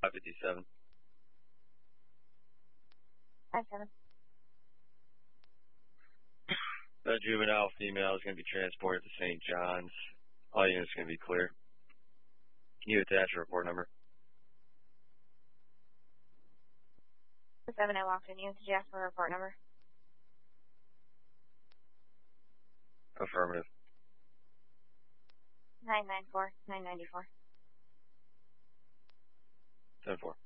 557. 57. The juvenile female is going to be transported to St. John's. All units are going to be clear. Can you attach a report number? 7, I walked in. Did you ask for a report number? Affirmative. 994, 994. 10-4.